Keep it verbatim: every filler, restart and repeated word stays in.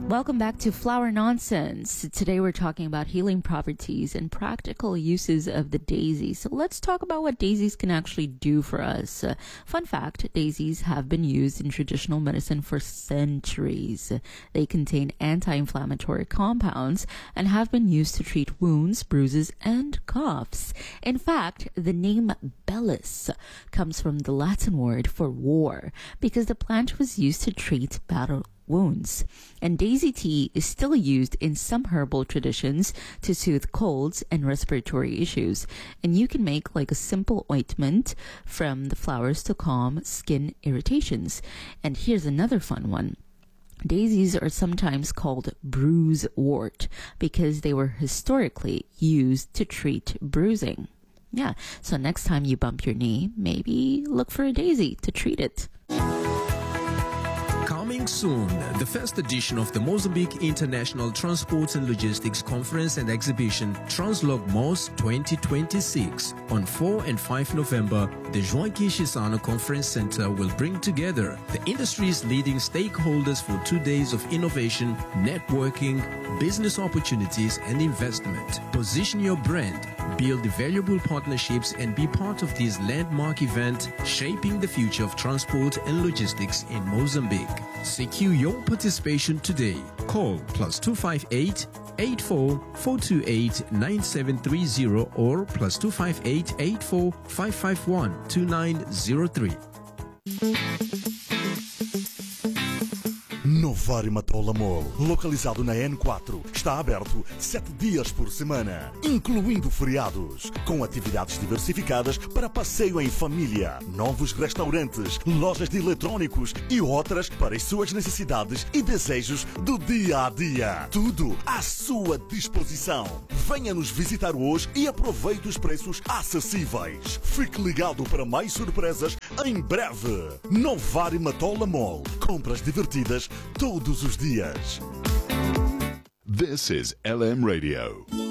Welcome back to Flower Nonsense. Today we're talking about healing properties and practical uses of the daisy. So let's talk about what daisies can actually do for us. Uh, fun fact, daisies have been used in traditional medicine for centuries. They contain anti-inflammatory compounds and have been used to treat wounds, bruises, and coughs. In fact, the name bellus comes from the Latin word for war because the plant was used to treat battle wounds. And daisy tea is still used in some herbal traditions to soothe colds and respiratory issues. And you can make like a simple ointment from the flowers to calm skin irritations. And here's another fun one. Daisies are sometimes called bruisewort because they were historically used to treat bruising. Yeah, so next time you bump your knee, maybe look for a daisy to treat it. Coming soon, the first edition of the Mozambique International Transport and Logistics Conference and Exhibition, Translogmos twenty twenty-six. On four and five November, the Joaquim Chissano Conference Center will bring together the industry's leading stakeholders for two days of innovation, networking, business opportunities, and investment. Position your brand, build valuable partnerships, and be part of this landmark event shaping the future of transport and logistics in Mozambique. Secure your participation today. Call plus two five eight, eight four four two eight, nine seven three zero or plus two five eight, eight four five five one, two nine zero three. Novari Matola Mall, localizado na N quatro, está aberto sete dias por semana, incluindo feriados, com atividades diversificadas para passeio em família, novos restaurantes, lojas de eletrônicos e outras para as suas necessidades e desejos do dia a dia. Tudo à sua disposição. Venha nos visitar hoje e aproveite os preços acessíveis. Fique ligado para mais surpresas em breve. Novari Matola Mall. Compras divertidas todos os dias. This is L M Radio.